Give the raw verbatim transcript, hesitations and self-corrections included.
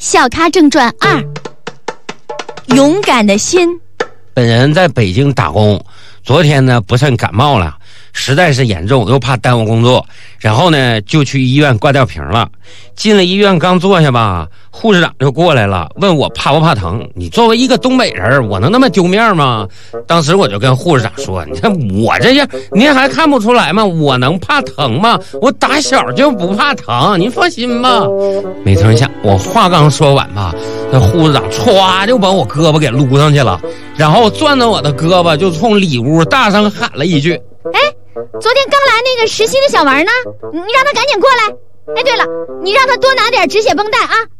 小咖正传二，勇敢的心。 本人在北京打工，昨天呢不慎感冒了，实在是严重，又怕耽误工作，然后呢就去医院挂吊瓶了。进了医院刚坐下吧，护士长就过来了，问我怕不怕疼。你作为一个东北人，我能那么丢面吗？当时我就跟护士长说，你看我这样您还看不出来吗？我能怕疼吗？我打小就不怕疼，您放心吧。没成想我话刚说完吧，那护士长歘就把我胳膊给撸上去了，然后攥着我的胳膊就冲里屋大声喊了一句， 哎，昨天刚来那个实习的小王呢？你让他赶紧过来。哎，对了，你让他多拿点止血绷带啊。